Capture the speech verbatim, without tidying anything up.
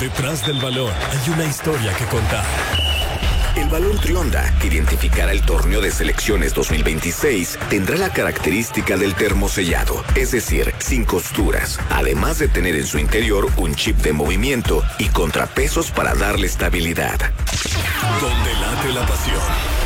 Detrás del balón hay una historia que contar. El balón Trionda, que identificará el torneo de selecciones dos mil veintiséis, tendrá la característica del termosellado, es decir, sin costuras, además de tener en su interior un chip de movimiento y contrapesos para darle estabilidad. Donde late la pasión.